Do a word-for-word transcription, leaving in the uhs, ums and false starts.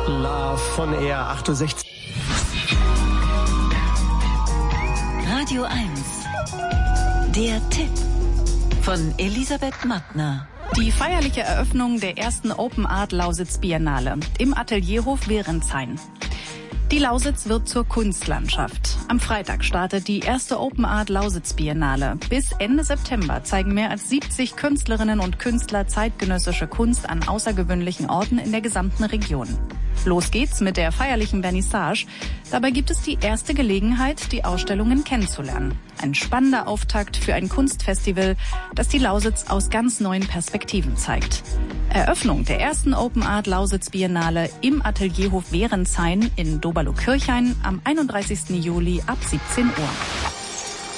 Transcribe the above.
Love von eher acht Uhr sechzehn. Radio eins. Der Tipp von Elisabeth Mattner. Die feierliche Eröffnung der ersten Open Art Lausitz Biennale im Atelierhof Wehrenshain. Die Lausitz wird zur Kunstlandschaft. Am Freitag startet die erste Open Art Lausitz Biennale. Bis Ende September zeigen mehr als siebzig Künstlerinnen und Künstler zeitgenössische Kunst an außergewöhnlichen Orten in der gesamten Region. Los geht's mit der feierlichen Vernissage. Dabei gibt es die erste Gelegenheit, die Ausstellungen kennenzulernen. Ein spannender Auftakt für ein Kunstfestival, das die Lausitz aus ganz neuen Perspektiven zeigt. Eröffnung der ersten Open Art Lausitz Biennale im Atelierhof Wehrenshain in Doberlo-Kirchhain am einunddreißigsten Juli ab siebzehn Uhr.